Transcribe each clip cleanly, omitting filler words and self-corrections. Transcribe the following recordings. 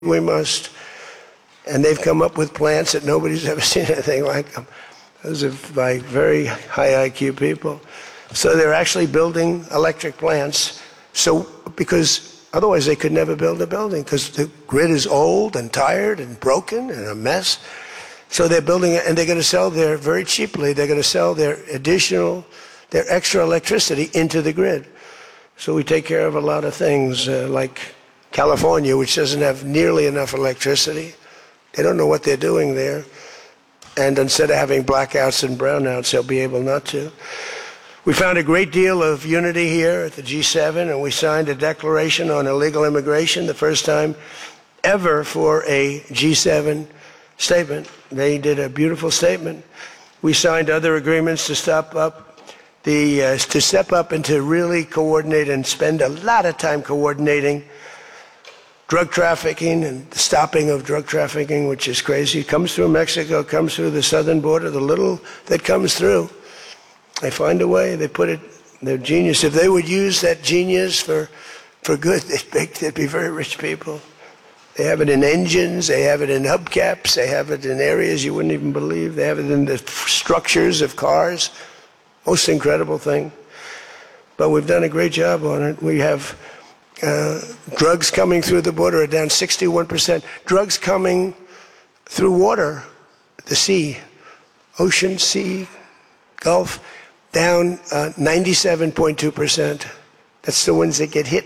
we must. And they've come up with plants that nobody's ever seen anything like them. Those are by very high IQ people. So they're actually building electric plants. So, because otherwise they could never build a building, because the grid is old and tired and broken and a mess. So they're building it, and they're going to sell their, very cheaply, they're going to sell their extra electricity into the grid. So we take care of a lot of things, like California, which doesn't have nearly enough electricity. They don't know what they're doing there. And instead of having blackouts and brownouts, they'll be able not to. We found a great deal of unity here at the G7, and we signed a declaration on illegal immigration, the first time ever for a G7 statement. They did a beautiful statement. We signed other agreements to step up and to really coordinate and spend a lot of time coordinating drug trafficking and the stopping of drug trafficking, which is crazy. It comes through Mexico, comes through the southern border, the little that comes through. They find a way, they put it, they're genius. If they would use that genius for good, they'd be very rich people. They have it in engines, they have it in hubcaps, they have it in areas you wouldn't even believe. They have it in the structures of cars. Most incredible thing. But we've done a great job on it. We have drugs coming through the border are down 61%. Drugs coming through water, the sea, ocean, sea, Gulf, down 97.2%. That's the ones that get hit.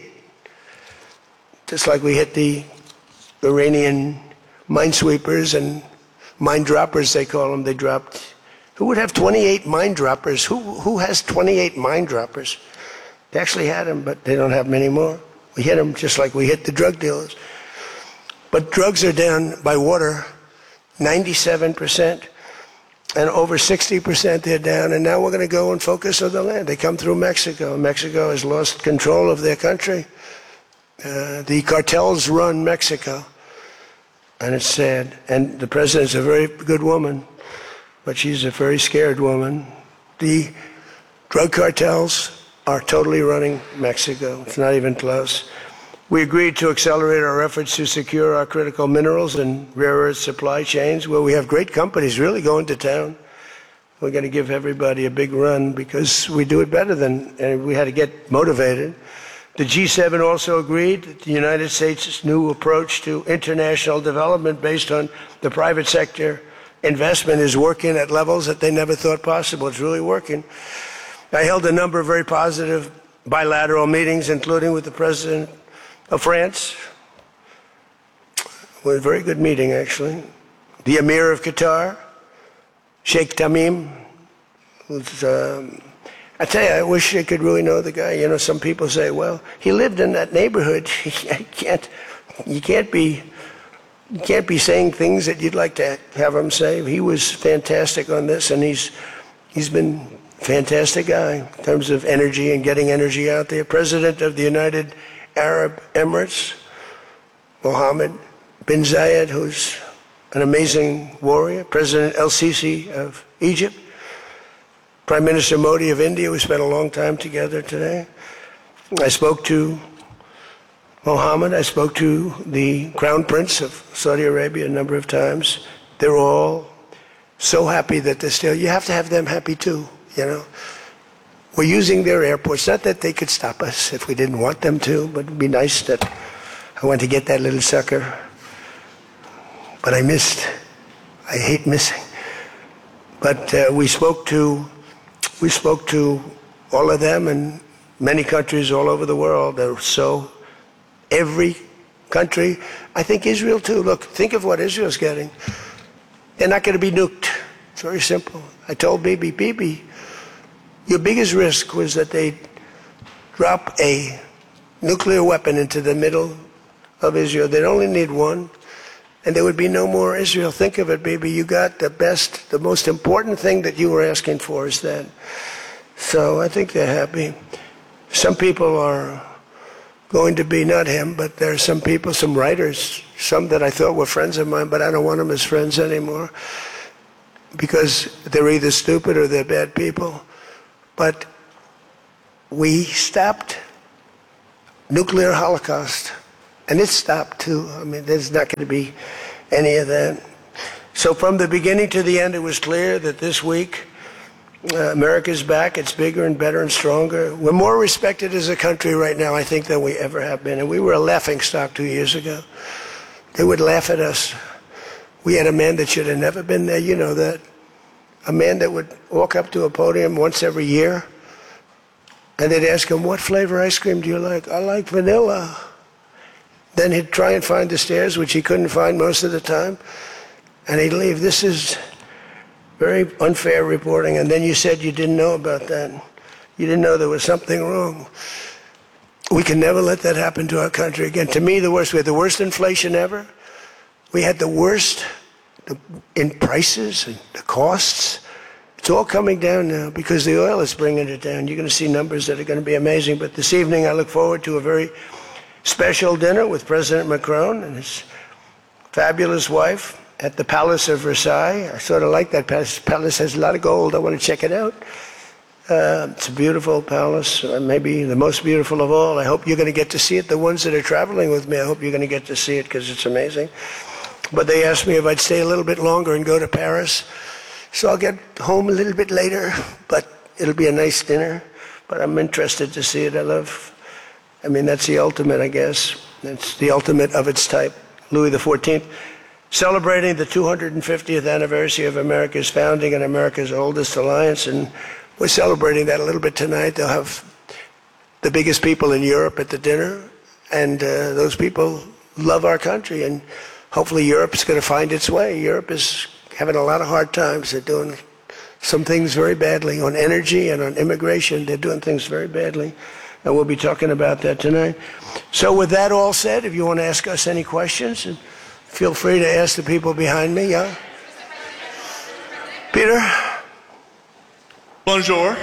Just like we hit the Iranian minesweepers and mine droppers, they call them. They dropped. Who would have 28 mine droppers? Who has 28 mine droppers? They actually had them, but they don't have them anymore. We hit them just like we hit the drug dealers. But drugs are down by water 97%, and over 60% they're down. And now we're going to go and focus on the land. They come through Mexico. Mexico has lost control of their country. The cartels run Mexico, and it's sad. And the president's a very good woman, but she's a very scared woman. The drug cartels are totally running Mexico. It's not even close. We agreed to accelerate our efforts to secure our critical minerals and rare earth supply chains, where we have great companies really going to town. We're going to give everybody a big run because we do it better than, and we had to get motivated. The G7 also agreed that the United States' new approach to international development based on the private sector investment is working at levels that they never thought possible. It's really working. I held a number of very positive bilateral meetings, including with the President of France. It was a very good meeting, actually. The Emir of Qatar, Sheikh Tamim. I tell you, I wish I could really know the guy. You know, some people say, well, he lived in that neighborhood. You can't be saying things that you'd like to have him say. He was fantastic on this, and he's been fantastic guy in terms of energy and getting energy out there. President of the United Arab Emirates, Mohammed bin Zayed, who's an amazing warrior. President El-Sisi of Egypt. Prime Minister Modi of India. We spent a long time together today. I spoke to Mohammed. I spoke to the Crown Prince of Saudi Arabia a number of times. They're all so happy that they're still, you have to have them happy too. You know, we're using their airports. Not that they could stop us if we didn't want them to, but it'd be nice that I went to get that little sucker. But I missed. I hate missing. But we spoke to all of them, and many countries all over the world. Every country, I think Israel too. Look, think of what Israel's getting. They're not going to be nuked. It's very simple. I told Bibi, your biggest risk was that they'd drop a nuclear weapon into the middle of Israel. They'd only need one, and there would be no more Israel. Think of it, Bibi. You got the best, the most important thing that you were asking for is that. So I think they're happy. Some people are going to be, not him, but there are some people, some writers, some that I thought were friends of mine, but I don't want them as friends anymore because they're either stupid or they're bad people. But we stopped nuclear holocaust And it stopped too. I mean, there's not going to be any of that. So from the beginning to the end, it was clear that this week, America's back. It's bigger and better and stronger. We're more respected as a country right now, I think, than we ever have been. And we were a laughingstock 2 years ago. They would laugh at us. We had a man that should have never been there. You know that. A man that would walk up to a podium once every year, and they'd ask him, what flavor ice cream do you like? I like vanilla. Then he'd try and find the stairs, which he couldn't find most of the time, and he'd leave. This is very unfair reporting. And then you said you didn't know about that. You didn't know there was something wrong. We can never let that happen to our country again. To me, the worst. We had the worst inflation ever. We had the worst in prices and the costs. It's all coming down now because the oil is bringing it down. You're going to see numbers that are going to be amazing. But this evening, I look forward to a very special dinner with President Macron and his fabulous wife at the Palace of Versailles. I sort of like that palace. Palace has a lot of gold. I want to check it out. It's a beautiful palace, maybe the most beautiful of all. I hope you're going to get to see it. The ones that are traveling with me, I hope you're going to get to see it because it's amazing. But they asked me if I'd stay a little bit longer and go to Paris. So I'll get home a little bit later, but it'll be a nice dinner. But I'm interested to see it. That's the ultimate, I guess. It's the ultimate of its type. Louis XIV, celebrating the 250th anniversary of America's founding and America's oldest alliance. And we're celebrating that a little bit tonight. They'll have the biggest people in Europe at the dinner. And those people love our country. And hopefully Europe's going to find its way. Europe is having a lot of hard times. They're doing some things very badly on energy and on immigration. They're doing things very badly. And we'll be talking about that tonight. So with that all said, if you want to ask us any questions, feel free to ask the people behind me. Yeah? Peter? Bonjour.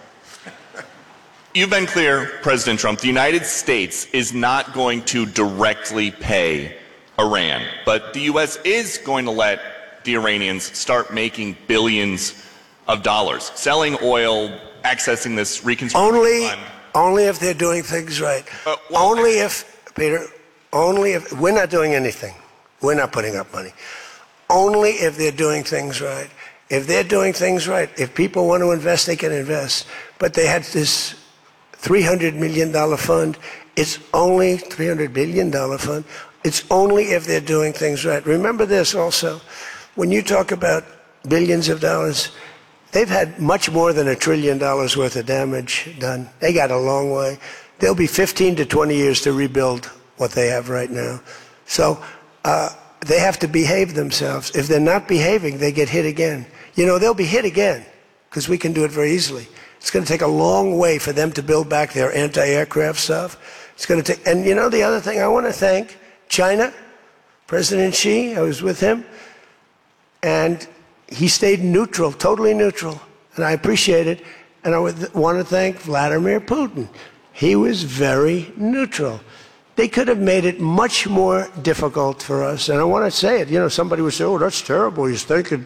You've been clear, President Trump, the United States is not going to directly pay Iran, but the U.S. is going to let the Iranians start making billions of dollars, selling oil, accessing this reconstruction fund. Only if they're doing things right. Only if we're not doing anything. We're not putting up money. Only if they're doing things right. If they're doing things right, if people want to invest, they can invest. But they had this $300 million fund. It's only $300 billion fund. It's only if they're doing things right. Remember this also. When you talk about billions of dollars, they've had much more than $1 trillion worth of damage done. They got a long way. There'll be 15 to 20 years to rebuild what they have right now. So they have to behave themselves. If they're not behaving, they get hit again. You know, they'll be hit again because we can do it very easily. It's going to take a long way for them to build back their anti-aircraft stuff. It's going to take, and you know, the other thing I want to thank China, President Xi, I was with him, and he stayed neutral, totally neutral, and I appreciate it. And I want to thank Vladimir Putin. He was very neutral. They could have made it much more difficult for us. And I want to say it. You know, somebody would say, oh, that's terrible. He's thanking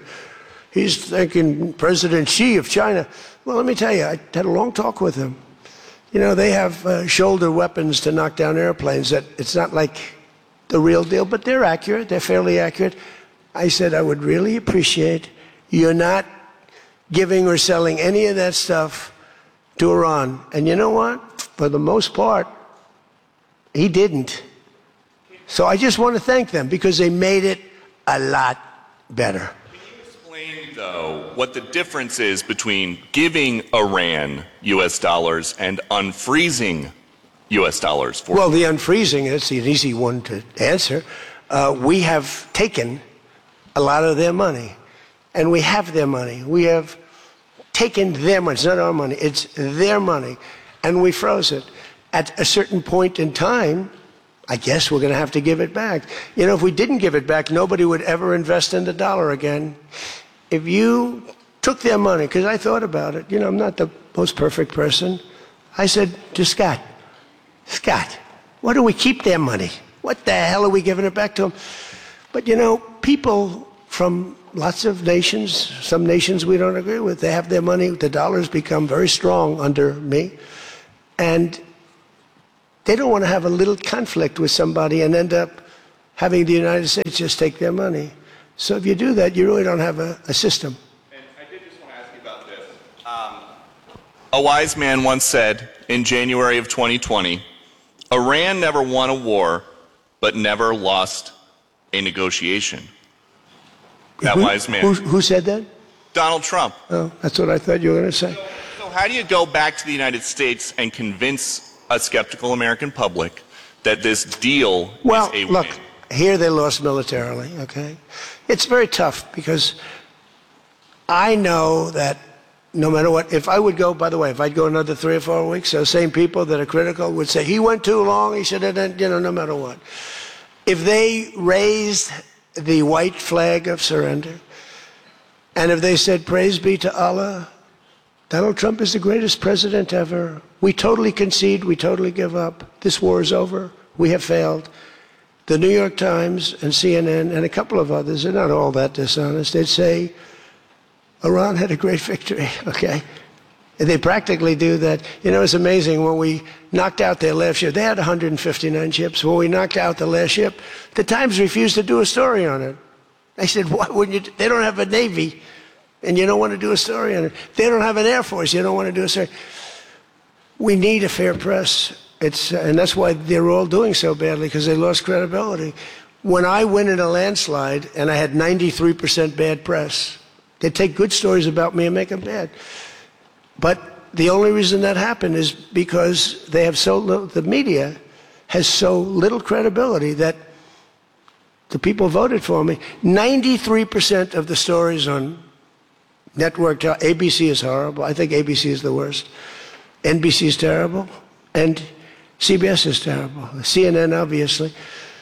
President Xi of China. Well, let me tell you, I had a long talk with him. You know, they have shoulder weapons to knock down airplanes. That it's not like the real deal, but they're accurate. They're fairly accurate. I said, I would really appreciate you're not giving or selling any of that stuff to Iran. And you know what? For the most part, he didn't. So I just want to thank them because they made it a lot better. Can you explain, though, what the difference is between giving Iran U.S. dollars and unfreezing U.S. dollars? Well, the unfreezing is an easy one to answer. We have taken a lot of their money, and we have their money. We have taken their money. It's not our money. It's their money, and we froze it. At a certain point in time, I guess we're going to have to give it back. You know, if we didn't give it back, nobody would ever invest in the dollar again. If you took their money, because I thought about it, you know, I'm not the most perfect person. I said to Scott, why do we keep their money? What the hell are we giving it back to them? But, you know, people from lots of nations, some nations we don't agree with, they have their money. The dollar's become very strong under me. And They don't want to have a little conflict with somebody and end up having the United States just take their money. So if you do that, you really don't have a system. And I did just want to ask you about this. A wise man once said in January of 2020, Iran never won a war, but never lost a negotiation. That wise man. Who said that? Donald Trump. Oh, that's what I thought you were going to say. So how do you go back to the United States and convince a skeptical American public that this deal is a win? Look, here they lost militarily, okay? It's very tough because I know that no matter what, if I would go, by the way, if I'd go another 3 or 4 weeks, those same people that are critical would say, he went too long, he should have done, no matter what. If they raised the white flag of surrender, and if they said, praise be to Allah, Donald Trump is the greatest president ever. We totally concede, we totally give up. This war is over, we have failed. The New York Times and CNN and a couple of others, they're not all that dishonest, they'd say, Iran had a great victory, okay? And they practically do that. It's amazing. When we knocked out their last ship, they had 159 ships. When we knocked out the last ship, the Times refused to do a story on it. I said, why wouldn't you? They don't have a Navy, and you don't want to do a story on it. They don't have an Air Force, you don't want to do a story. We need a fair press. And that's why they're all doing so badly, because they lost credibility. When I win in a landslide, and I had 93% bad press, they take good stories about me and make them bad. But the only reason that happened is because they have so little, the media has so little credibility that the people voted for me. 93% of the stories on network, ABC is horrible. I think ABC is the worst. NBC is terrible. And CBS is terrible. CNN, obviously.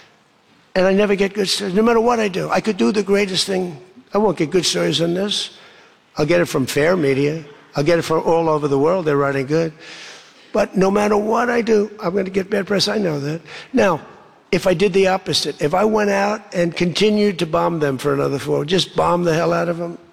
And I never get good stories, no matter what I do. I could do the greatest thing. I won't get good stories on this. I'll get it from fair media. I'll get it from all over the world. They're writing good. But no matter what I do, I'm going to get bad press. I know that. Now, if I did the opposite, if I went out and continued to bomb them for another 4, just bomb the hell out of them,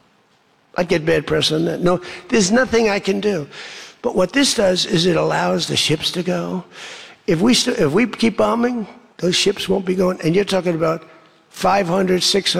I'd get bad press on that. No, there's nothing I can do. But what this does is it allows the ships to go. If we keep bombing, those ships won't be going. And you're talking about $500, $600,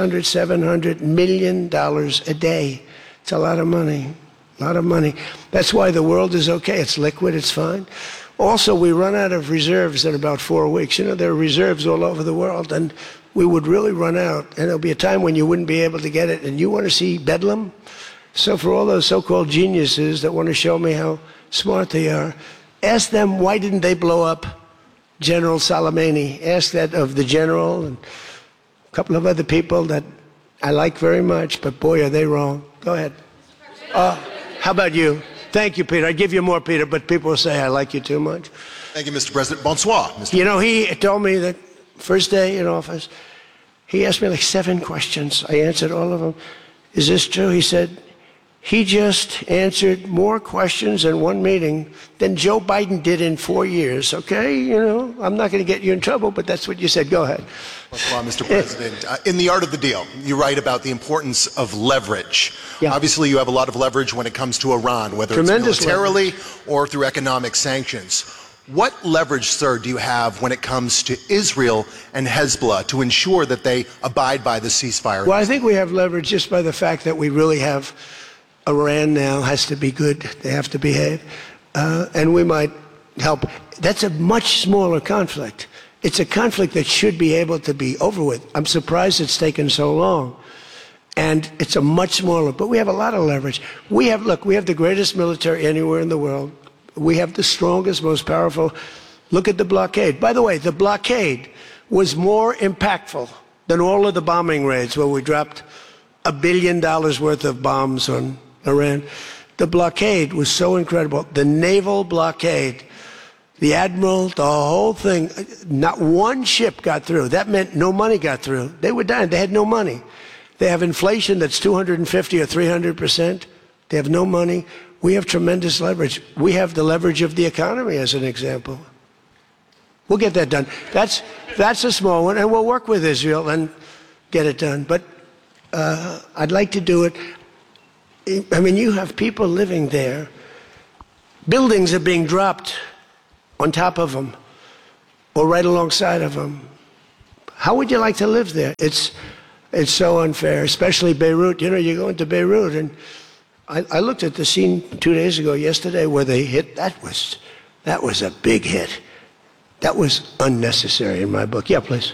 $700 million a day. It's a lot of money. A lot of money. That's why the world is okay. It's liquid. It's fine. Also, we run out of reserves in about 4 weeks. There are reserves all over the world, and we would really run out. And there'll be a time when you wouldn't be able to get it. And you want to see Bedlam? So for all those so-called geniuses that want to show me how smart they are, ask them why didn't they blow up General Soleimani? Ask that of the general and a couple of other people that I like very much, but boy, are they wrong. Go ahead. How about you? Thank you, Peter. I give you more, Peter, but people will say I like you too much. Thank you, Mr. President. Bonsoir, Mr. He told me that first day in office, he asked me like 7 questions. I answered all of them. Is this true? He said, he just answered more questions in one meeting than Joe Biden did in 4 years, okay? I'm not going to get you in trouble, but that's what you said. Go ahead. Bonsoir, Mr. President. In The Art of the Deal, you write about the importance of leverage. Yeah. Obviously, you have a lot of leverage when it comes to Iran, whether it's militarily or through economic sanctions. What leverage, sir, do you have when it comes to Israel and Hezbollah to ensure that they abide by the ceasefire? Well, I think we have leverage just by the fact that we really have Iran now has to be good. They have to behave. And we might help. That's a much smaller conflict. It's a conflict that should be able to be over with. I'm surprised it's taken so long. And it's a much smaller, but we have a lot of leverage. We have the greatest military anywhere in the world. We have the strongest, most powerful. Look at the blockade. By the way, the blockade was more impactful than all of the bombing raids where we dropped $1 billion worth of bombs on Iran. The blockade was so incredible. The naval blockade, the admiral, the whole thing, not one ship got through. That meant no money got through. They were dying. They had no money. They have inflation that's 250 or 300%. They have no money. We have tremendous leverage. We have the leverage of the economy as an example. We'll get that done. That's a small one, and we'll work with Israel and get it done. But I'd like to do it. I mean, you have people living there. Buildings are being dropped on top of them. or right alongside of them. How would you like to live there? It's so unfair, especially Beirut. You know, you go into Beirut, and I looked at the scene 2 days ago, yesterday, where they hit. That was a big hit. That was unnecessary in my book. Yeah, please.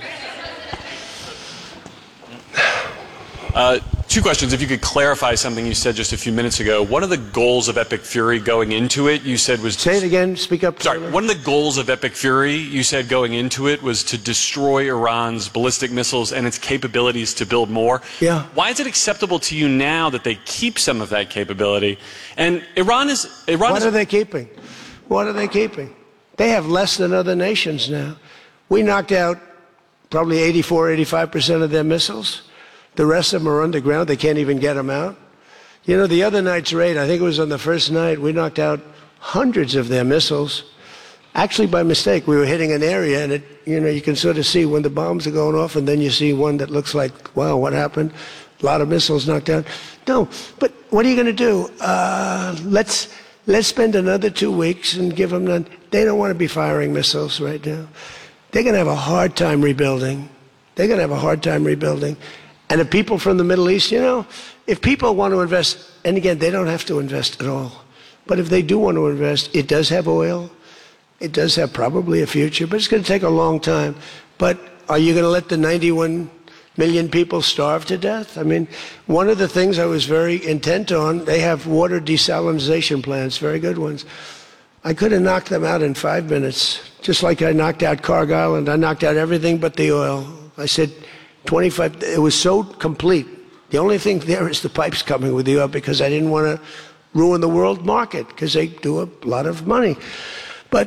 Two questions. If you could clarify something you said just a few minutes ago. One of the goals of Epic Fury going into it, you said was... Say it again. Speak up. Sorry. One of the goals of Epic Fury, you said going into it, was to destroy Iran's ballistic missiles and its capabilities to build more. Yeah. Why is it acceptable to you now that they keep some of that capability? And Iran is... What are they keeping? What are they keeping? They have less than other nations now. We knocked out probably 85% of their missiles. The rest of them are underground. They can't even get them out. You know, the other night's raid, I think it was on the first night, we knocked out hundreds of their missiles. Actually, by mistake, we were hitting an area, and you can sort of see when the bombs are going off, and then you see one that looks like, wow, what happened? A lot of missiles knocked out. No, but what are you going to do? Let's spend another 2 weeks and give them none. They don't want to be firing missiles right now. They're going to have a hard time rebuilding. They're going to have a hard time rebuilding. And the people from the Middle East, if people want to invest, and again, they don't have to invest at all. But if they do want to invest, it does have oil. It does have probably a future, but it's going to take a long time. But are you going to let the 91 million people starve to death? I mean, one of the things I was very intent on, they have water desalination plants, very good ones. I could have knocked them out in 5 minutes, just like I knocked out Cargill, and I knocked out everything but the oil. I said 25, it was so complete. The only thing there is the pipes coming with the oil, because I didn't want to ruin the world market, because they do a lot of money. But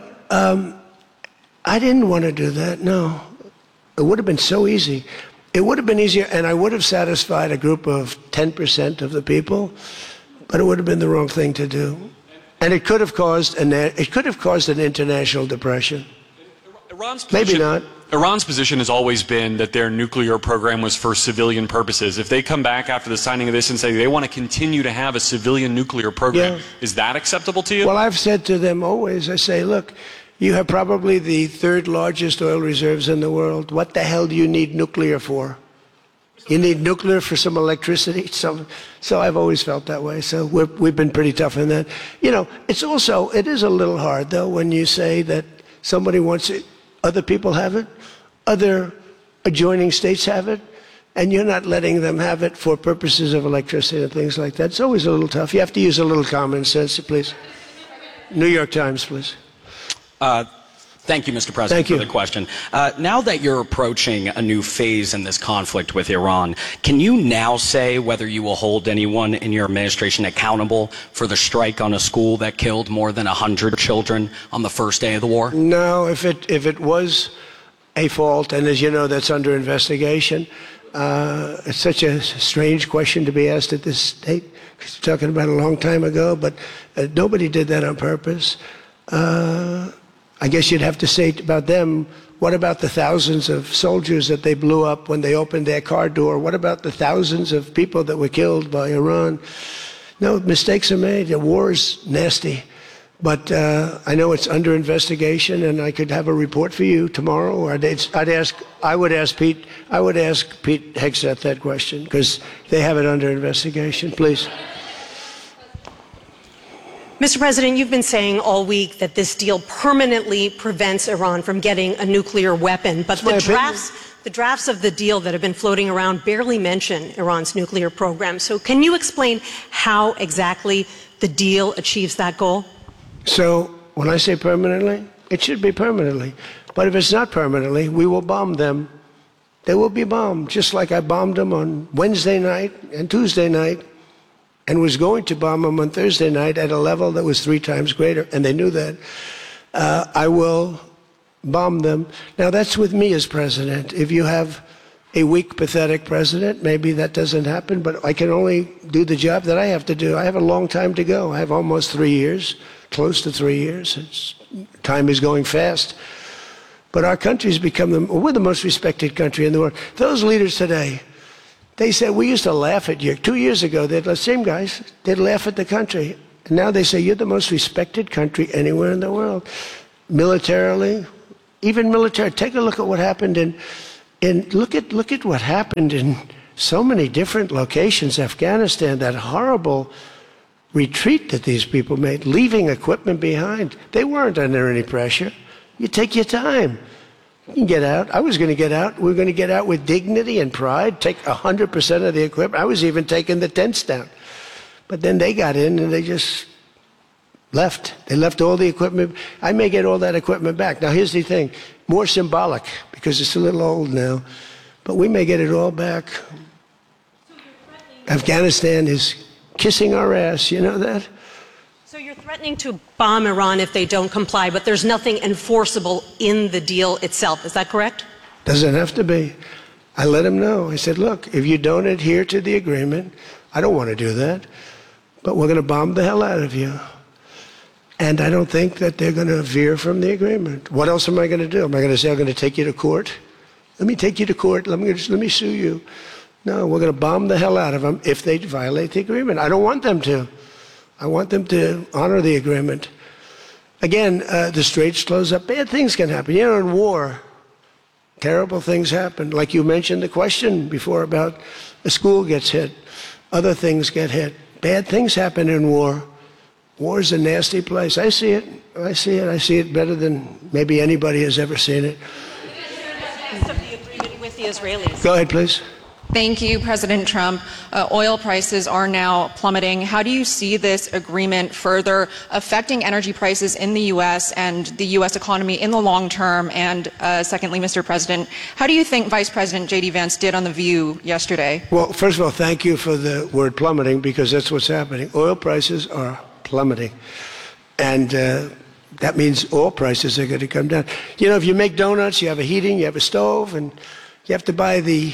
I didn't want to do that, no. It would have been so easy. It would have been easier, and I would have satisfied a group of 10% of the people, but it would have been the wrong thing to do. And it could have caused an international depression. Maybe not. Iran's position has always been that their nuclear program was for civilian purposes. If they come back after the signing of this and say they want to continue to have a civilian nuclear program, is that acceptable to you? Well, I've said to them always, I say, look, you have probably the third largest oil reserves in the world. What the hell do you need nuclear for? You need nuclear for some electricity? So I've always felt that way. So we've been pretty tough in that. It is a little hard, though, when you say that somebody wants it, other people have it, other adjoining states have it, and you're not letting them have it for purposes of electricity and things like that. It's always a little tough. You have to use a little common sense, please. New York Times, please. Thank you, Mr. President, for the question. Now that you're approaching a new phase in this conflict with Iran, can you now say whether you will hold anyone in your administration accountable for the strike on a school that killed more than 100 children on the first day of the war? No, if it was a fault, and as you know, that's under investigation. It's such a strange question to be asked at this state, because we're talking about a long time ago, but nobody did that on purpose. I guess you'd have to say about them, what about the thousands of soldiers that they blew up when they opened their car door? What about the thousands of people that were killed by Iran? No, mistakes are made. The war is nasty. But I know it's under investigation, and I could have a report for you tomorrow. Or I would ask Pete Hegseth that question, because they have it under investigation. Please. Mr. President, you've been saying all week that this deal permanently prevents Iran from getting a nuclear weapon, but the drafts of the deal that have been floating around barely mention Iran's nuclear program. So can you explain how exactly the deal achieves that goal? So when I say permanently, it should be permanently. But if it's not permanently, we will bomb them. They will be bombed, just like I bombed them on Wednesday night and Tuesday night, and was going to bomb them on Thursday night at a level that was 3 times greater, and they knew that. I will bomb them. Now, that's with me as president. If you have a weak, pathetic president, maybe that doesn't happen, but I can only do the job that I have to do. I have a long time to go. I have almost 3 years, close to 3 years. Time is going fast. But our country's become we're the most respected country in the world. Those leaders today, they said, we used to laugh at you. 2 years ago, the same guys, they'd laugh at the country. And now they say, you're the most respected country anywhere in the world. Militarily, even military. Take a look at what happened look at what happened in so many different locations. Afghanistan, that horrible retreat that these people made, leaving equipment behind. They weren't under any pressure. You take your time. You can get out. I was going to get out. We were going to get out with dignity and pride, take 100% of the equipment. I was even taking the tents down. But then they got in and they just left. They left all the equipment. I may get all that equipment back. Now, here's the thing. More symbolic, because it's a little old now. But we may get it all back. Afghanistan is kissing our ass. You know that? So you're threatening to bomb Iran if they don't comply, but there's nothing enforceable in the deal itself. Is that correct? Doesn't have to be. I let them know. I said, look, if you don't adhere to the agreement, I don't want to do that, but we're going to bomb the hell out of you. And I don't think that they're going to veer from the agreement. What else am I going to do? Am I going to say I'm going to take you to court? Let me take you to court. Let me sue you. No, we're going to bomb the hell out of them if they violate the agreement. I don't want them to. I want them to honor the agreement. Again, the straits close up. Bad things can happen. You know, in war, terrible things happen. Like you mentioned the question before about a school gets hit. Other things get hit. Bad things happen in war. War is a nasty place. I see it. I see it better than maybe anybody has ever seen it. Of the agreement with the Israelis. Go ahead, please. Thank you, President Trump. Oil prices are now plummeting. How do you see this agreement further affecting energy prices in the U.S. and the U.S. economy in the long term? And secondly, Mr. President, how do you think Vice President J.D. Vance did on The View yesterday? Well, first of all, thank you for the word plummeting, because that's what's happening. Oil prices are plummeting. And that means oil prices are going to come down. You know, if you make donuts, you have a heating, you have a stove, and you have to buy the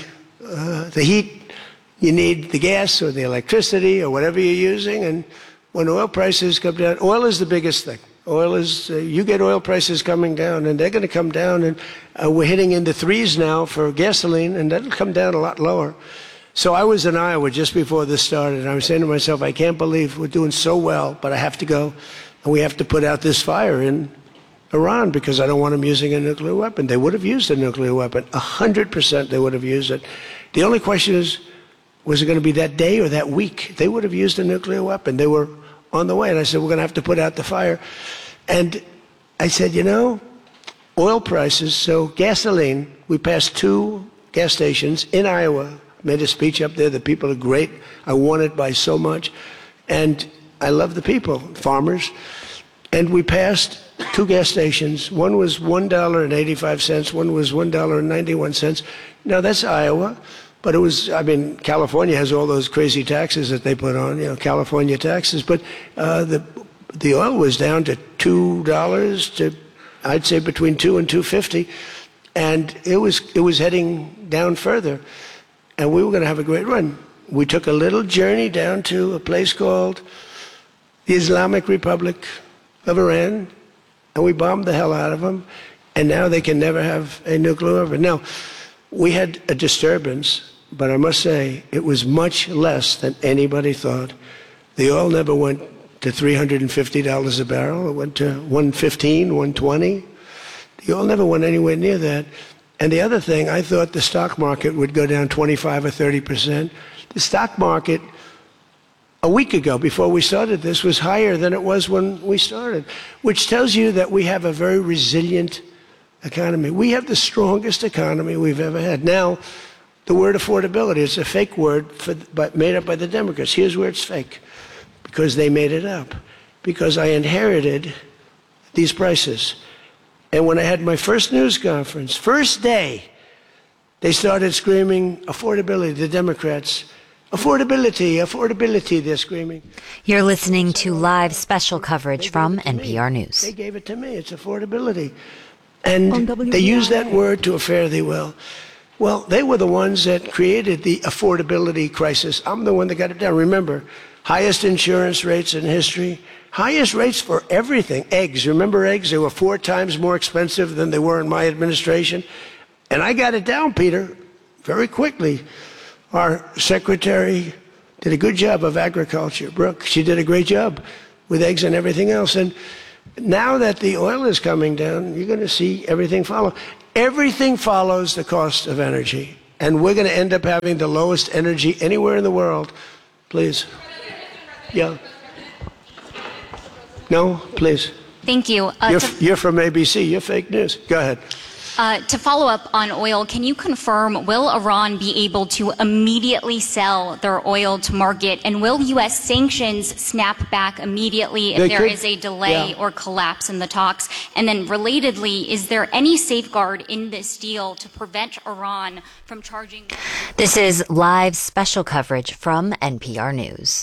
heat, you need the gas or the electricity or whatever you're using. And when oil prices come down, oil is the biggest thing. Oil is, you get oil prices coming down, and they're going to come down. And we're hitting into threes now for gasoline, and that'll come down a lot lower. So I was in Iowa just before this started, and I was saying to myself, I can't believe we're doing so well, but I have to go, and we have to put out this fire in Iran, because I don't want them using a nuclear weapon. They would have used a nuclear weapon. 100% they would have used it. The only question is, was it going to be that day or that week? They would have used a nuclear weapon. They were on the way. And I said, we're going to have to put out the fire. And I said, you know, oil prices, so gasoline, we passed 2 gas stations in Iowa, made a speech up there. The people are great. I won it by so much. And I love the people, farmers. And we passed 2 gas stations. One was $1.85. One was $1.91. Now, that's Iowa. But it was, I mean, California has all those crazy taxes that they put on, you know, California taxes. But the oil was down to $2 to, I'd say, between $2 and $2.50. And it was heading down further. And we were going to have a great run. We took a little journey down to a place called the Islamic Republic of Iran, and we bombed the hell out of them, and now they can never have a nuclear weapon. Now, we had a disturbance, but I must say it was much less than anybody thought. The oil never went to $350 a barrel. It went to $115, $120. The oil never went anywhere near that. And the other thing, I thought the stock market would go down 25 or 30%. The stock market a week ago, before we started this, was higher than it was when we started, which tells you that we have a very resilient economy. We have the strongest economy we've ever had. Now, the word affordability is a fake word made up by the Democrats. Here's where it's fake, because they made it up, because I inherited these prices. And when I had my first news conference, first day, they started screaming affordability, the Democrats. Affordability, affordability, they're screaming. You're listening to live special coverage from NPR News. They gave it to me. It's affordability. And they used that word to a fare thee well. Well, they were the ones that created the affordability crisis. I'm the one that got it down. Remember, highest insurance rates in history, highest rates for everything. Eggs, remember eggs? They were 4 times more expensive than they were in my administration. And I got it down, Peter, very quickly. Our secretary did a good job of agriculture, Brooke. She did a great job with eggs and everything else. And Now that the oil is coming down, you're going to see everything follow. Everything follows the cost of energy. And we're going to end up having the lowest energy anywhere in the world. Please. Yeah. No, please. Thank you. You're from ABC. You're fake news. Go ahead. To follow up on oil, can you confirm, will Iran be able to immediately sell their oil to market? And will U.S. sanctions snap back immediately if there is a delay or collapse in the talks? And then relatedly, is there any safeguard in this deal to prevent Iran from charging? This is live special coverage from NPR News.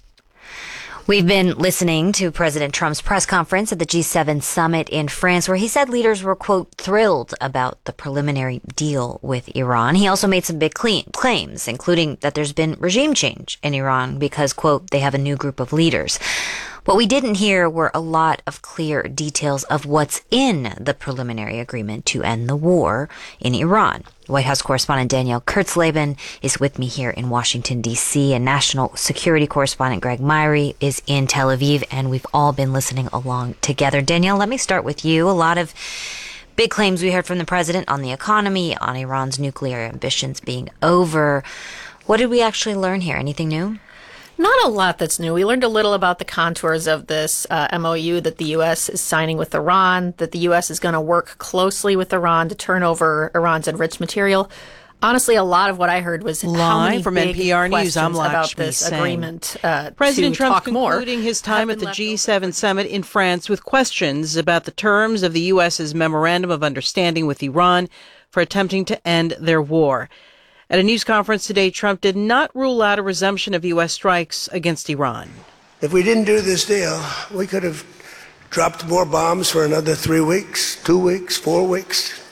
We've been listening to President Trump's press conference at the G7 summit in France, where he said leaders were, quote, thrilled about the preliminary deal with Iran. He also made some big claims, including that there's been regime change in Iran because, quote, they have a new group of leaders. What we didn't hear were a lot of clear details of what's in the preliminary agreement to end the war in Iran. White House correspondent Danielle Kurtzleben is with me here in Washington, D.C., and national security correspondent Greg Myrie is in Tel Aviv, and we've all been listening along together. Danielle, let me start with you. A lot of big claims we heard from the president on the economy, on Iran's nuclear ambitions being over. What did we actually learn here? Anything new? Not a lot that's new. We learned a little about the contours of this MOU that the U.S. is signing with Iran, that the U.S. is going to work closely with Iran to turn over Iran's enriched material. Honestly, a lot of what I heard was how many from big NPR News, questions about this agreement. President Trump talk concluding his time at the G7 summit in France with questions about the terms of the U.S.'s memorandum of understanding with Iran for attempting to end their war. At a news conference today, Trump did not rule out a resumption of U.S. strikes against Iran. If we didn't do this deal, we could have dropped more bombs for another 3 weeks, 2 weeks, 4 weeks,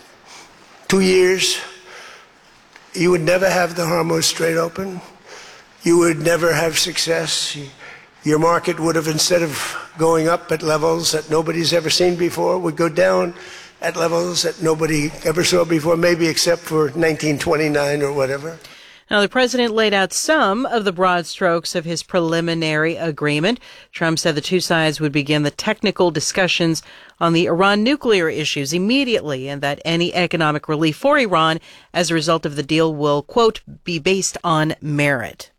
2 years. You would never have the Hormuz Strait open. You would never have success. Your market would have, instead of going up at levels that nobody's ever seen before, would go down at levels that nobody ever saw before, maybe except for 1929 or whatever. Now, the president laid out some of the broad strokes of his preliminary agreement. Trump said the two sides would begin the technical discussions on the Iran nuclear issues immediately, and that any economic relief for Iran as a result of the deal will, quote, be based on merit.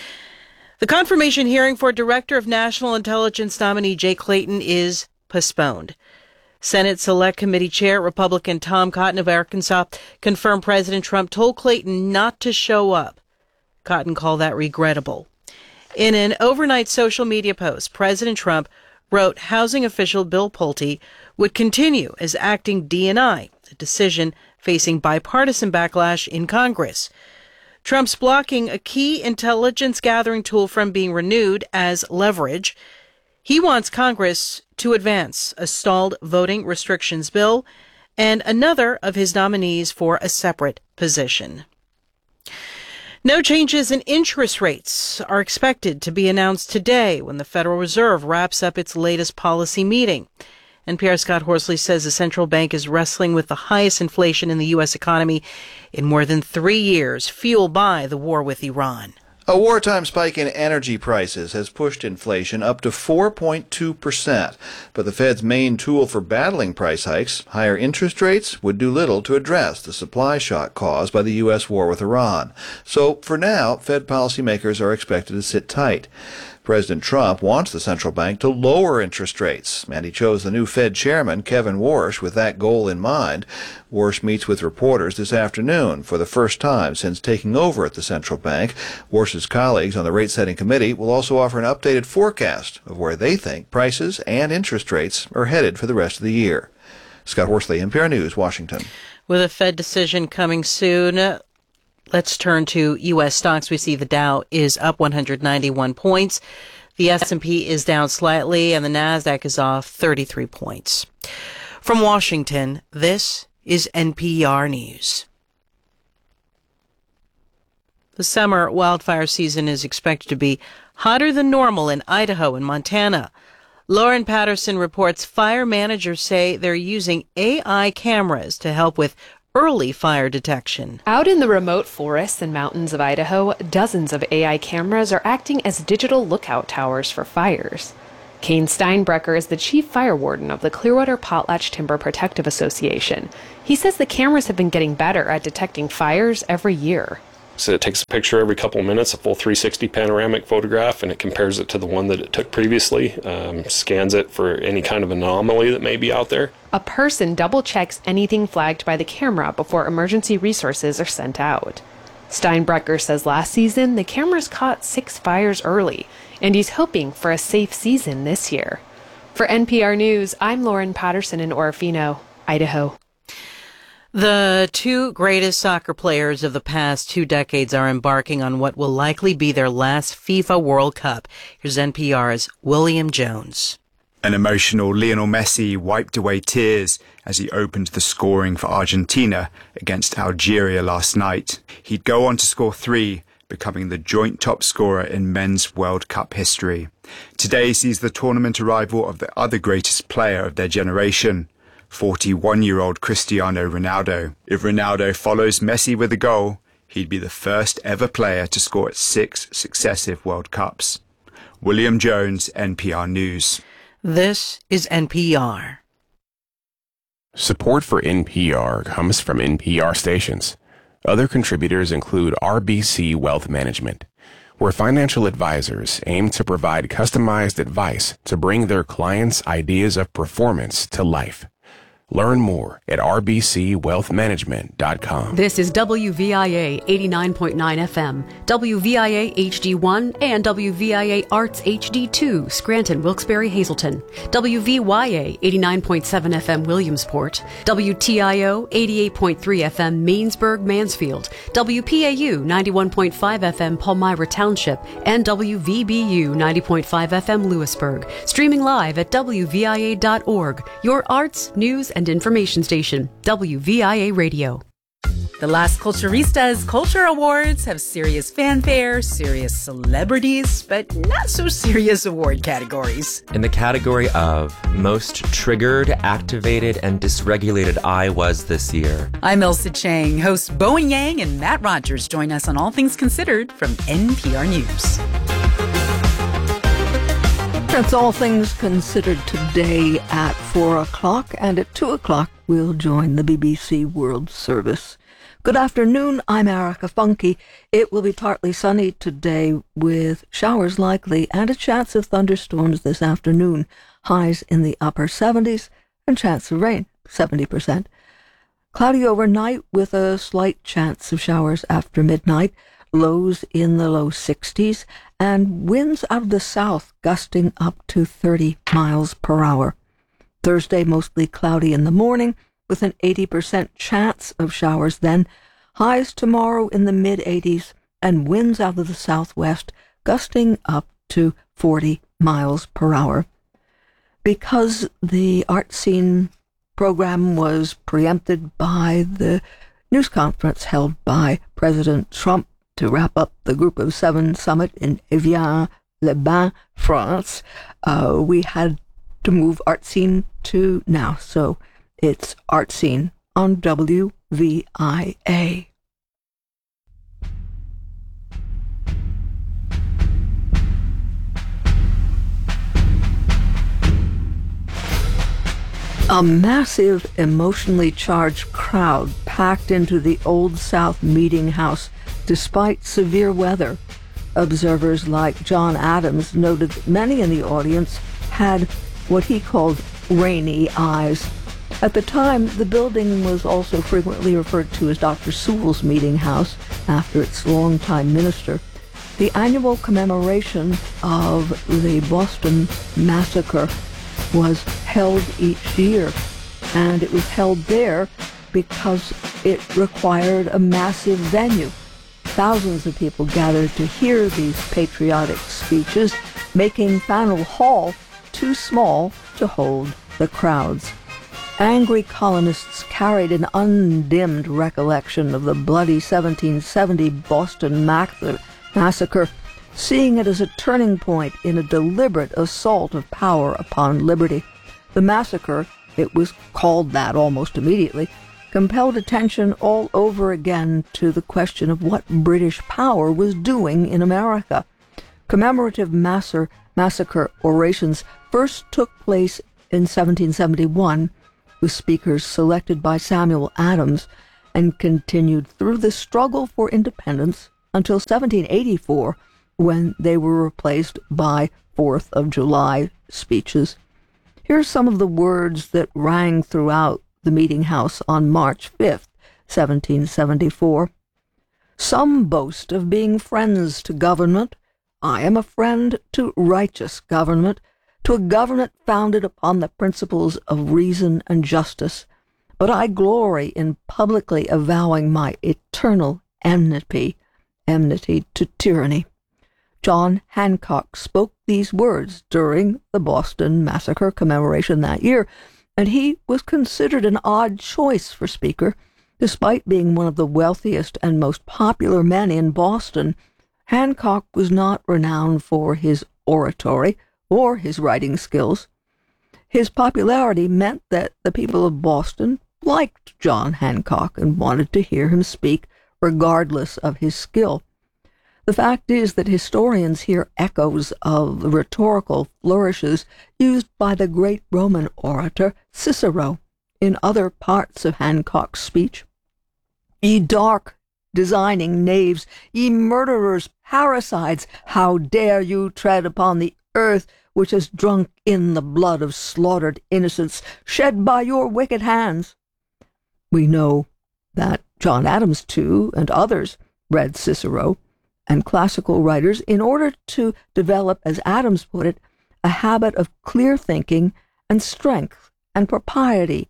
The confirmation hearing for Director of National Intelligence nominee Jay Clayton is postponed. Senate Select Committee Chair, Republican Tom Cotton of Arkansas, confirmed President Trump told Clayton not to show up. Cotton called that regrettable. In an overnight social media post, President Trump wrote housing official Bill Pulte would continue as acting DNI, a decision facing bipartisan backlash in Congress. Trump's blocking a key intelligence gathering tool from being renewed as leverage. He wants Congress to advance a stalled voting restrictions bill and another of his nominees for a separate position. No changes in interest rates are expected to be announced today when the Federal Reserve wraps up its latest policy meeting. NPR's Scott Horsley says the central bank is wrestling with the highest inflation in the U.S. economy in more than 3 years, fueled by the war with Iran. A wartime spike in energy prices has pushed inflation up to 4.2%. But the Fed's main tool for battling price hikes, higher interest rates, would do little to address the supply shock caused by the U.S. war with Iran. So, for now, Fed policymakers are expected to sit tight. President Trump wants the central bank to lower interest rates, and he chose the new Fed chairman, Kevin Warsh, with that goal in mind. Warsh meets with reporters this afternoon for the first time since taking over at the central bank. Warsh's colleagues on the rate-setting committee will also offer an updated forecast of where they think prices and interest rates are headed for the rest of the year. Scott Horsley, NPR News, Washington. With a Fed decision coming soon, let's turn to U.S. stocks. We see the Dow is up 191 points. The S&P is down slightly, and the Nasdaq is off 33 points. From Washington, this is NPR News. The summer wildfire season is expected to be hotter than normal in Idaho and Montana. Lauren Patterson reports fire managers say they're using AI cameras to help with early fire detection. Out in the remote forests and mountains of Idaho, dozens of AI cameras are acting as digital lookout towers for fires. Kane Steinbrecher is the chief fire warden of the Clearwater Potlatch Timber Protective Association. He says the cameras have been getting better at detecting fires every year. So it takes a picture every couple of minutes, a full 360 panoramic photograph, and it compares it to the one that it took previously, scans it for any kind of anomaly that may be out there. A person double-checks anything flagged by the camera before emergency resources are sent out. Steinbrecher says last season, the cameras caught 6 fires early, and he's hoping for a safe season this year. For NPR News, I'm Lauren Patterson in Orofino, Idaho. The 2 greatest soccer players of the past 2 decades are embarking on what will likely be their last FIFA World Cup. Here's NPR's William Jones. An emotional Lionel Messi wiped away tears as he opened the scoring for Argentina against Algeria last night. He'd go on to score 3, becoming the joint top scorer in men's World Cup history. Today sees the tournament arrival of the other greatest player of their generation, 41-year-old Cristiano Ronaldo. If Ronaldo follows Messi with a goal, he'd be the first ever player to score at 6 successive World Cups. William Jones, NPR News. This is NPR. Support for NPR comes from NPR stations. Other contributors include RBC Wealth Management, where financial advisors aim to provide customized advice to bring their clients' ideas of performance to life. Learn more at rbcwealthmanagement.com. This is WVIA 89.9 FM, WVIA HD1, and WVIA Arts HD2, Scranton, Wilkes-Barre, Hazleton, WVYA 89.7 FM, Williamsport, WTIO 88.3 FM, Mainsburg, Mansfield, WPAU 91.5 FM, Palmyra Township, and WVBU 90.5 FM, Lewisburg. Streaming live at WVIA.org, your arts, news, and information station, WVIA Radio. The Las Culturistas Culture Awards have serious fanfare, serious celebrities, but not so serious award categories. In the category of Most Triggered, Activated, and Dysregulated I Was this year. I'm Ilsa Chang. Hosts Bowen Yang and Matt Rogers join us on All Things Considered from NPR News. That's All Things Considered today at 4 o'clock, and at 2 o'clock we'll join the BBC World Service. Good afternoon, I'm Erica Funke. It will be partly sunny today with showers likely and a chance of thunderstorms this afternoon. Highs in the upper 70s and chance of rain, 70%. Cloudy overnight with a slight chance of showers after midnight. Lows in the low 60s, and winds out of the south gusting up to 30 miles per hour. Thursday, mostly cloudy in the morning, with an 80% chance of showers then. Highs tomorrow in the mid-80s, and winds out of the southwest gusting up to 40 miles per hour. Because the Art Scene program was preempted by the news conference held by President Trump to wrap up the Group of 7 summit in Evian-les-Bains, France, we had to move Art Scene to now. So it's Art Scene on WVIA. A massive, emotionally charged crowd packed into the Old South Meeting House despite severe weather. Observers like John Adams noted that many in the audience had what he called rainy eyes. At the time, the building was also frequently referred to as Dr. Sewell's Meeting House, after its longtime minister. The annual commemoration of the Boston Massacre was held each year, and it was held there because it required a massive venue. Thousands of people gathered to hear these patriotic speeches, making Faneuil Hall too small to hold the crowds. Angry colonists carried an undimmed recollection of the bloody 1770 Boston Massacre, seeing it as a turning point in a deliberate assault of power upon liberty. The massacre, it was called that almost immediately, compelled attention all over again to the question of what British power was doing in America. Commemorative massacre orations first took place in 1771 with speakers selected by Samuel Adams and continued through the struggle for independence until 1784, when they were replaced by 4th of July speeches. Here's some of the words that rang throughout the meeting house on March 5th, 1774. Some boast of being friends to government. I am a friend to righteous government, to a government founded upon the principles of reason and justice. But I glory in publicly avowing my eternal enmity to tyranny. John Hancock spoke these words during the Boston Massacre commemoration that year, and he was considered an odd choice for Speaker. Despite being one of the wealthiest and most popular men in Boston, Hancock was not renowned for his oratory or his writing skills. His popularity meant that the people of Boston liked John Hancock and wanted to hear him speak regardless of his skill. The fact is that historians hear echoes of the rhetorical flourishes used by the great Roman orator Cicero in other parts of Hancock's speech. Ye dark, designing knaves, ye murderers, parricides, how dare you tread upon the earth which has drunk in the blood of slaughtered innocents shed by your wicked hands? We know that John Adams, too, and others read Cicero, and classical writers, in order to develop, as Adams put it, a habit of clear thinking and strength and propriety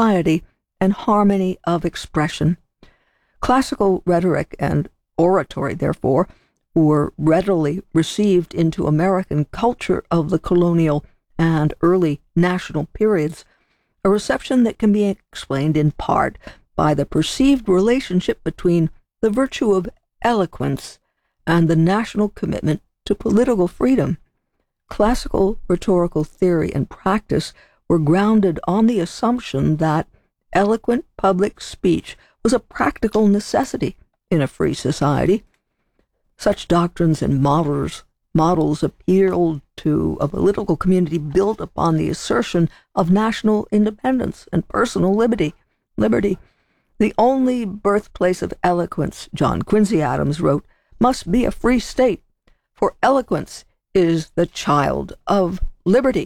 and harmony of expression. Classical rhetoric and oratory, therefore, were readily received into American culture of the colonial and early national periods, a reception that can be explained in part by the perceived relationship between the virtue of eloquence and the national commitment to political freedom. Classical rhetorical theory and practice were grounded on the assumption that eloquent public speech was a practical necessity in a free society. Such doctrines and models appealed to a political community built upon the assertion of national independence and personal liberty. The only birthplace of eloquence, John Quincy Adams wrote, must be a free state, for eloquence is the child of liberty.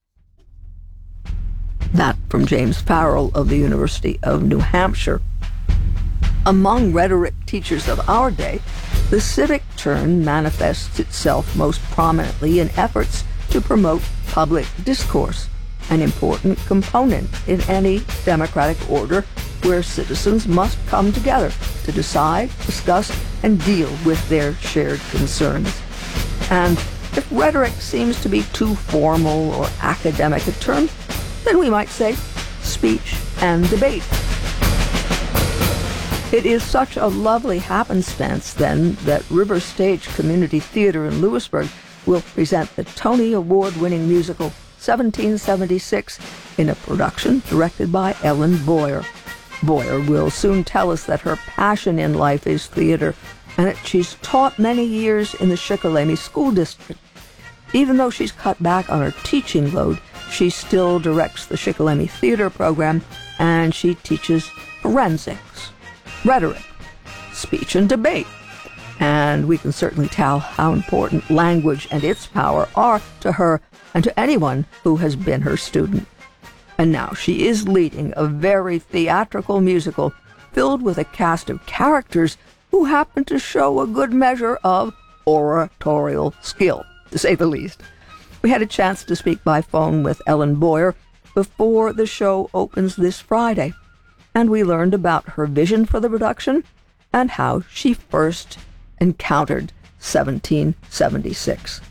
That from James Farrell of the University of New Hampshire. Among rhetoric teachers of our day, the civic turn manifests itself most prominently in efforts to promote public discourse, an important component in any democratic order where citizens must come together to decide, discuss, and deal with their shared concerns. And if rhetoric seems to be too formal or academic a term, then we might say speech and debate. It is such a lovely happenstance, then, that River Stage Community Theater in Lewisburg will present the Tony Award-winning musical 1776 in a production directed by Ellen Boyer. Boyer will soon tell us that her passion in life is theater, and that she's taught many years in the Shikellamy School District. Even though she's cut back on her teaching load, she still directs the Shikellamy Theater program, and she teaches forensics, rhetoric, speech, and debate. And we can certainly tell how important language and its power are to her and to anyone who has been her student. And now she is leading a very theatrical musical filled with a cast of characters who happen to show a good measure of oratorial skill, to say the least. We had a chance to speak by phone with Ellen Boyer before the show opens this Friday, and we learned about her vision for the production and how she first encountered 1776.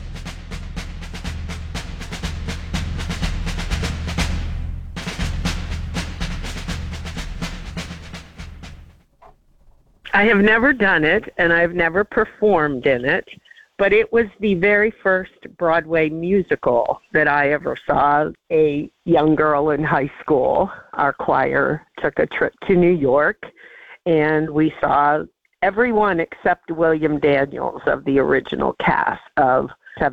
I have never done it, and I've never performed in it, but it was the very first Broadway musical that I ever saw. A young girl in high school, our choir took a trip to New York, and we saw everyone except William Daniels of the original cast of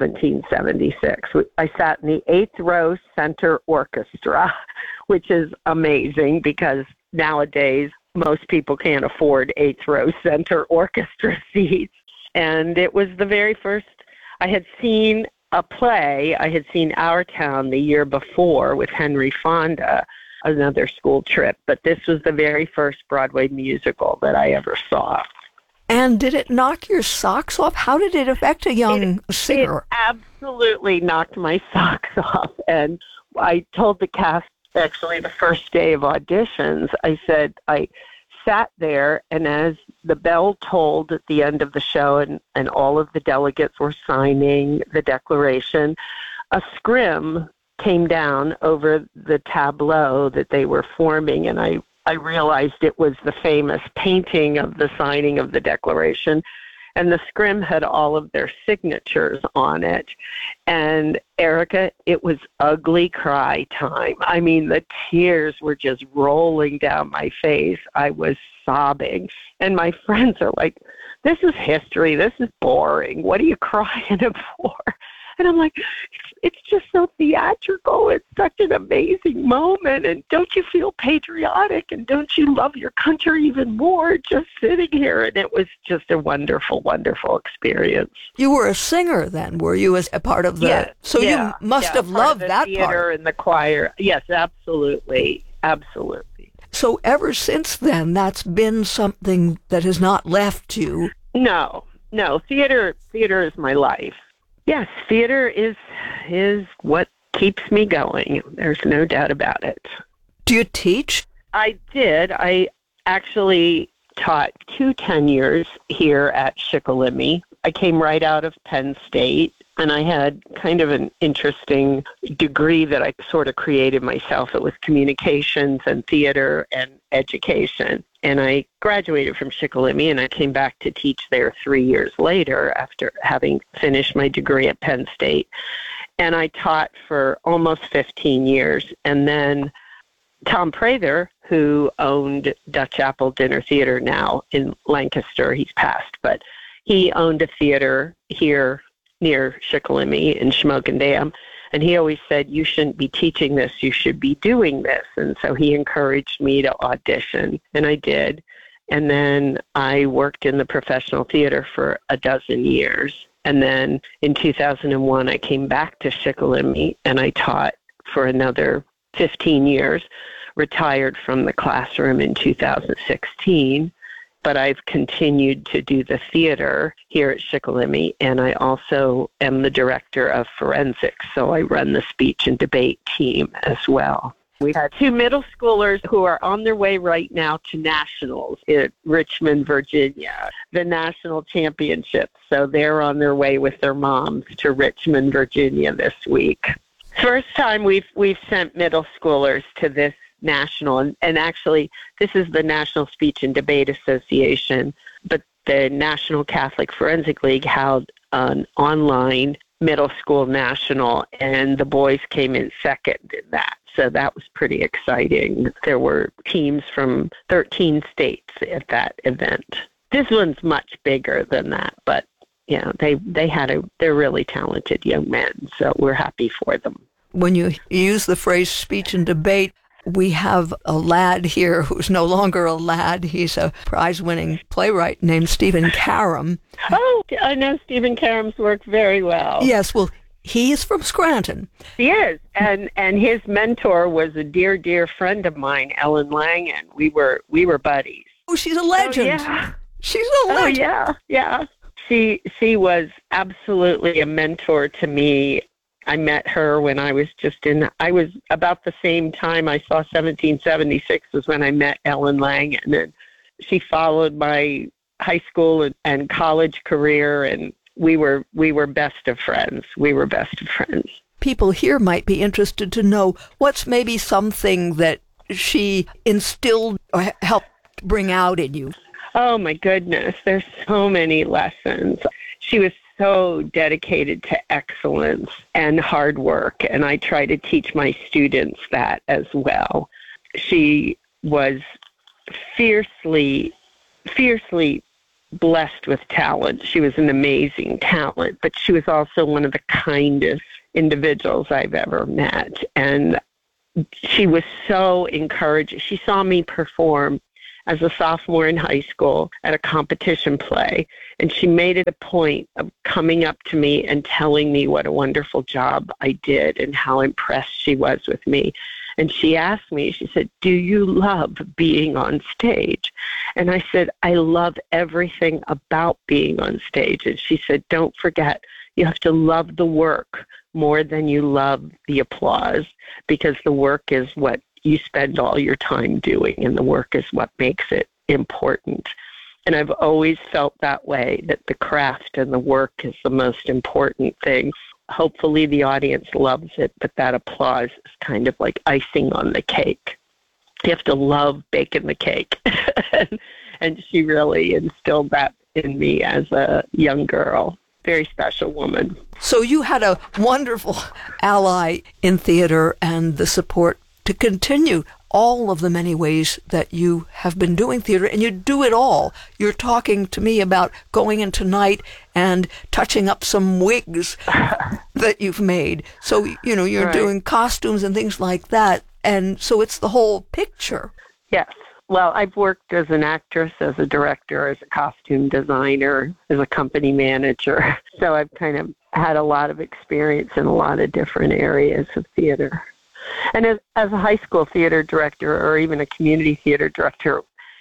1776. I sat in the 8th row center orchestra, which is amazing because nowadays most people can't afford 8th row center orchestra seats. And it was the very first, I had seen a play, I had seen Our Town the year before with Henry Fonda, another school trip, but this was the very first Broadway musical that I ever saw. And did it knock your socks off? How did it affect a young singer? It absolutely knocked my socks off. And I told the cast, actually the first day of auditions, I said, I sat there, and as the bell tolled at the end of the show and all of the delegates were signing the declaration, a scrim came down over the tableau that they were forming, and I realized it was the famous painting of the signing of the declaration, and the scrim had all of their signatures on it. And Erica, it was ugly cry time. I mean, the tears were just rolling down my face. I was sobbing. And my friends are like, this is history. This is boring. What are you crying for? And I'm like, it's just so theatrical. It's such an amazing moment. And don't you feel patriotic? And don't you love your country even more just sitting here? And it was just a wonderful, wonderful experience. You were a singer then, were you, as a part of the... Yes, so you must have loved that theater part. And the choir. Yes, absolutely. Absolutely. So ever since then, that's been something that has not left you. No. Theater is my life. Yes, theater is what keeps me going. There's no doubt about it. Do you teach? I did. I actually taught 2 tenures here at Shikellamy. I came right out of Penn State, and I had kind of an interesting degree that I sort of created myself. It was communications and theater and education. And I graduated from Shikellamy, and I came back to teach there 3 years later after having finished my degree at Penn State. And I taught for almost 15 years. And then Tom Prather, who owned Dutch Apple Dinner Theater now in Lancaster, he's passed, but he owned a theater here near Shikellamy in Shamokin Dam. And he always said, you shouldn't be teaching this, you should be doing this. And so he encouraged me to audition, and I did. And then I worked in the professional theater for 12 years. And then in 2001, I came back to Shikellamy, and I taught for another 15 years, retired from the classroom in 2016. But I've continued to do the theater here at Shikellamy, and I also am the director of forensics, so I run the speech and debate team as well. We've had 2 middle schoolers who are on their way right now to nationals in Richmond, Virginia, the national championships. So they're on their way with their moms to Richmond, Virginia this week. First time we've sent middle schoolers to this national, and actually this is the National Speech and Debate Association, but the National Catholic Forensic League held an online middle school national, and the boys came in second in that. So that was pretty exciting. There were teams from 13 states at that event. This one's much bigger than that, but yeah, they're really talented young men, so we're happy for them. When you use the phrase speech and debate, we have a lad here who's no longer a lad. He's a prize-winning playwright named Stephen Karam. Oh, I know Stephen Karam's work very well. Yes, well, he is from Scranton. He is, and his mentor was a dear, dear friend of mine, Ellen Langen. We were buddies. Oh, she's a legend. Oh, yeah. She's a legend. Oh, yeah. She was absolutely a mentor to me. I met her when I was about the same time I saw 1776 was when I met Ellen Langen, and she followed my high school and college career, and we were best of friends. People here might be interested to know what's maybe something that she instilled or helped bring out in you. Oh my goodness, there's so many lessons. She was so dedicated to excellence and hard work, and I try to teach my students that as well. She was fiercely blessed with talent. She was an amazing talent, but she was also one of the kindest individuals I've ever met. And she was so encouraging. She saw me perform as a sophomore in high school at a competition play, and she made it a point of coming up to me and telling me what a wonderful job I did and how impressed she was with me. And she asked me, she said, "Do you love being on stage?" And I said, "I love everything about being on stage." And she said, "Don't forget, you have to love the work more than you love the applause, because the work is what you spend all your time doing, and the work is what makes it important." And I've always felt that way, that the craft and the work is the most important thing. Hopefully the audience loves it, but that applause is kind of like icing on the cake. You have to love baking the cake. And she really instilled that in me as a young girl. Very special woman. So you had a wonderful ally in theater and the support to continue all of the many ways that you have been doing theater, and you do it all. You're talking to me about going in tonight and touching up some wigs that you've made. So, you're Right. doing costumes and things like that, and so it's the whole picture. Yes. Well, I've worked as an actress, as a director, as a costume designer, as a company manager. So I've kind of had a lot of experience in a lot of different areas of theater. And as a high school theater director, or even a community theater director,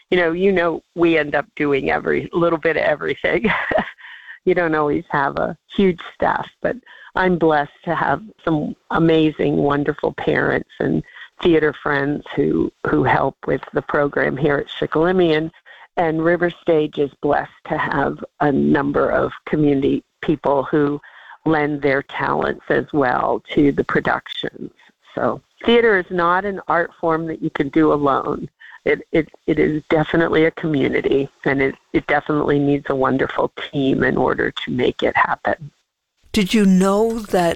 we end up doing every little bit of everything. You don't always have a huge staff, but I'm blessed to have some amazing, wonderful parents and theater friends who help with the program here at Shikellamy. And River Stage is blessed to have a number of community people who lend their talents as well to the productions. So theater is not an art form that you can do alone. It is definitely a community, and it definitely needs a wonderful team in order to make it happen. Did you know that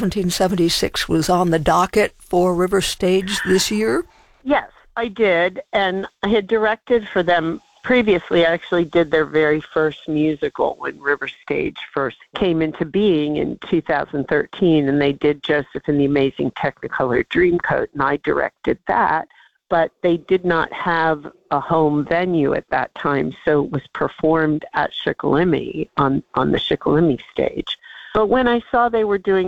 1776 was on the docket for River Stage this year? Yes, I did, and I had directed for them previously. I actually did their very first musical when River Stage first came into being in 2013, and they did Joseph and the Amazing Technicolor Dreamcoat, and I directed that. But they did not have a home venue at that time, so it was performed at Shikellamy on the Shikellamy stage. But when I saw they were doing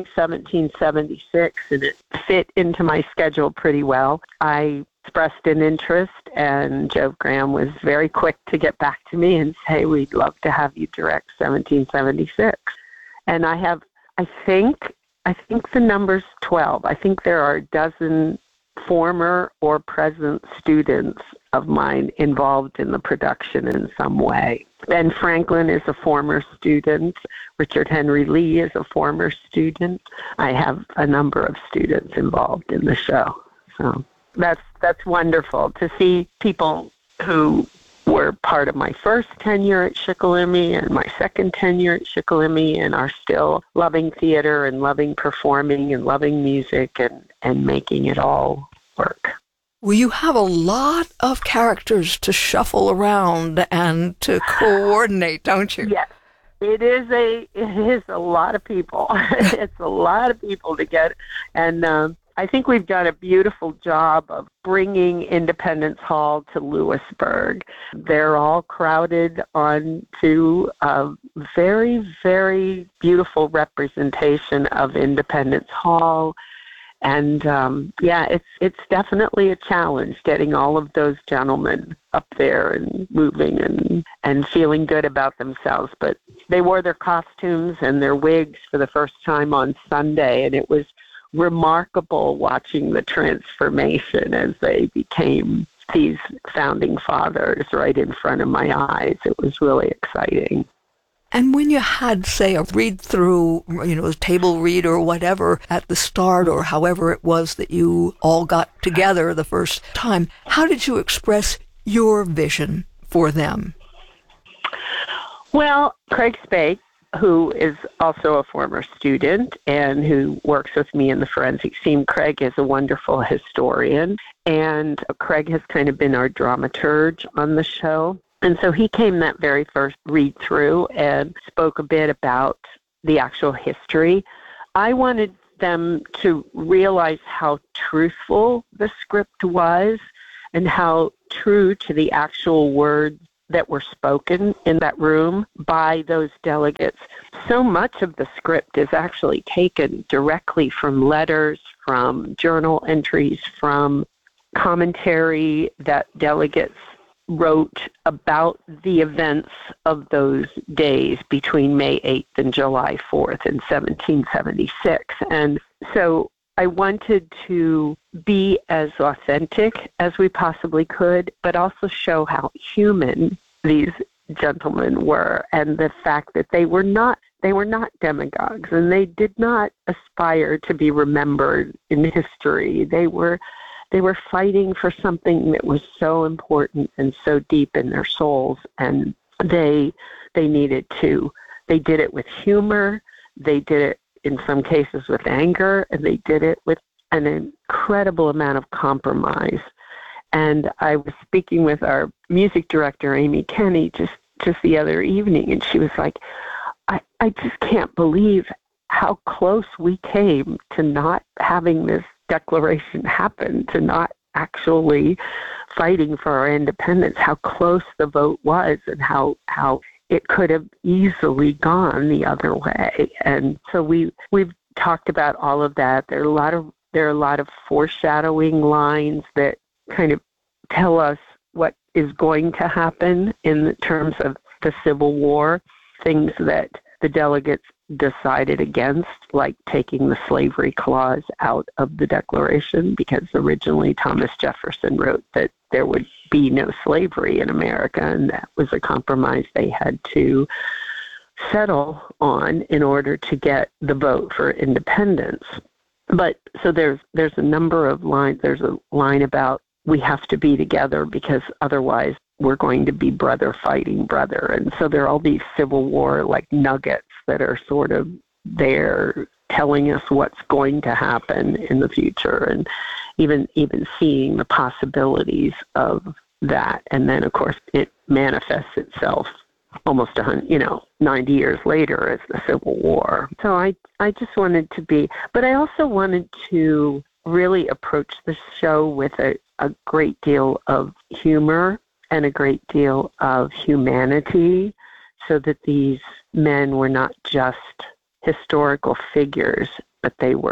1776 and it fit into my schedule pretty well, I expressed an interest, and Joe Graham was very quick to get back to me and say, "We'd love to have you direct 1776. And I think the number's 12. I think there are a dozen former or present students of mine involved in the production in some way. Ben Franklin is a former student. Richard Henry Lee is a former student. I have a number of students involved in the show. So that's wonderful to see people who were part of my first tenure at Shikellamy and my second tenure at Shikellamy and are still loving theater and loving performing and loving music and making it all work. Well, you have a lot of characters to shuffle around and to coordinate, don't you? Yes. It is a lot of people. It's a lot of people to get. And I think we've done a beautiful job of bringing Independence Hall to Lewisburg. They're all crowded onto a very, very beautiful representation of Independence Hall. And, it's definitely a challenge getting all of those gentlemen up there and moving and feeling good about themselves. But they wore their costumes and their wigs for the first time on Sunday, and it was remarkable watching the transformation as they became these founding fathers right in front of my eyes. It was really exciting. And when you had, say, a read-through, a table read or whatever at the start, or however it was that you all got together the first time, how did you express your vision for them? Well, Craig Spake, who is also a former student and who works with me in the forensic team, Craig is a wonderful historian, and Craig has kind of been our dramaturge on the show. And so he came that very first read through and spoke a bit about the actual history. I wanted them to realize how truthful the script was and how true to the actual words that were spoken in that room by those delegates. So much of the script is actually taken directly from letters, from journal entries, from commentary that delegates wrote about the events of those days between May 8th and July 4th in 1776. And so I wanted to be as authentic as we possibly could, but also show how human these gentlemen were, and the fact that they were not demagogues, and they did not aspire to be remembered in history. They were fighting for something that was so important and so deep in their souls, and they needed to. They did it with humor. They did it in some cases with anger, and they did it with an incredible amount of compromise. And I was speaking with our music director, Amy Kenny, just the other evening, and she was like, I just can't believe how close we came to not having this declaration happen, to not actually fighting for our independence, how close the vote was, and how it could have easily gone the other way. And so we've talked about all of that. There are a lot of foreshadowing lines that kind of tell us what is going to happen in terms of the Civil War, things that the delegates decided against, like taking the slavery clause out of the Declaration, because originally Thomas Jefferson wrote that there would be no slavery in America, and that was a compromise they had to settle on in order to get the vote for independence. But so there's a number of lines. There's a line about we have to be together because otherwise we're going to be brother fighting brother. And so there are all these Civil War like nuggets that are sort of there telling us what's going to happen in the future, and even seeing the possibilities of that. And then, of course, it manifests itself almost 90 years later as the Civil War. So I just wanted to be, but I also wanted to really approach the show with a great deal of humor and a great deal of humanity, so that these men were not just historical figures, but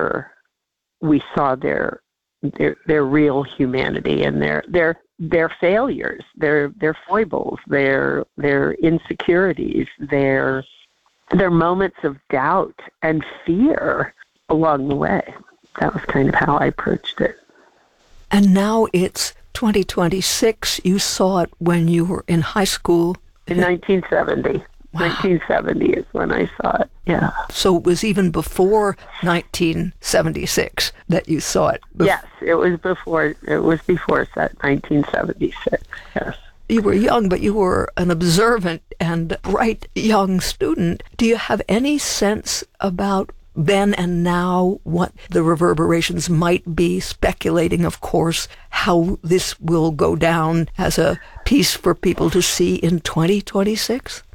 we saw their real humanity and their failures, their foibles, their insecurities, their moments of doubt and fear along the way. That was kind of how I approached it. And now it's 2026. You saw it when you were in high school. In 1970. Wow. 1970 is when I saw it, yeah. So it was even before 1976 that you saw it? Yes, it was before 1976, yes. You were young, but you were an observant and bright young student. Do you have any sense about then and now what the reverberations might be, speculating, of course, how this will go down as a piece for people to see in 2026?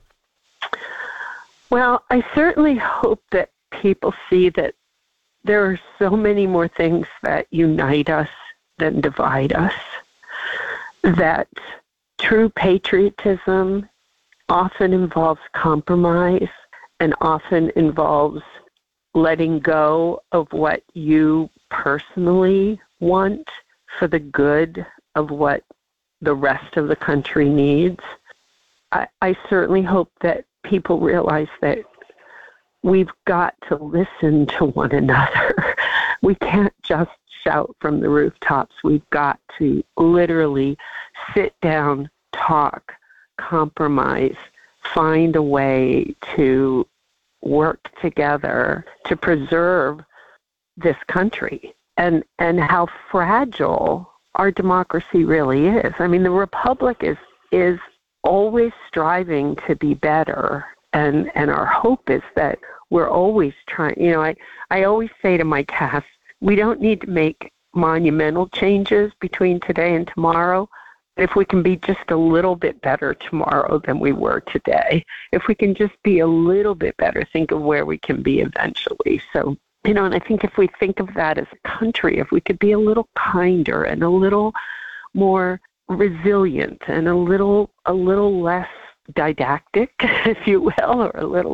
Well, I certainly hope that people see that there are so many more things that unite us than divide us, that true patriotism often involves compromise and often involves letting go of what you personally want for the good of what the rest of the country needs. I certainly hope that people realize that we've got to listen to one another. We can't just shout from the rooftops. We've got to literally sit down, talk, compromise, find a way to work together to preserve this country, and how fragile our democracy really is. I mean, the republic is always striving to be better, and our hope is that we're always trying. I always say to my cast, we don't need to make monumental changes between today and tomorrow, If we can be just a little bit better tomorrow than we were today, if we can just be a little bit better, think of where we can be eventually. So, and I think if we think of that as a country, if we could be a little kinder and a little more resilient and a little less didactic, if you will, or a little